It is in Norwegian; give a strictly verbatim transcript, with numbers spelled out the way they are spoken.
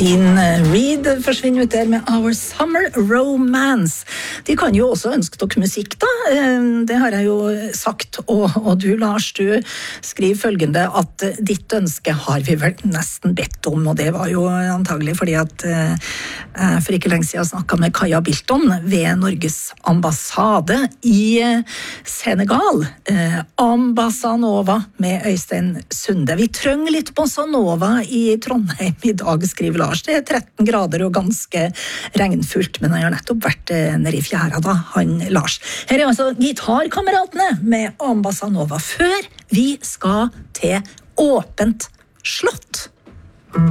Dean Reed forsvinner ut der med Our Summer Romance. De kan jo også ønske dere musikk da, det har jeg jo sagt, og, og du Lars, du skriver følgende at ditt ønske har vi vel nesten bedt om, og det var jo antagelig fordi at eh, for ikke lenge siden snakket med Kaja Bilton ved Norges ambassade i Senegal. Eh, Ambassanova med Øystein Sunde. Vi trenger litt Bossanova i Trondheim i dag, skriver Lars. Det er tretten grader og ganske regnfullt, men jeg har nettopp vært nede i fjæra da, han Lars. Her er altså gitarkameratene med Ambassanova før vi skal til Åpent slott.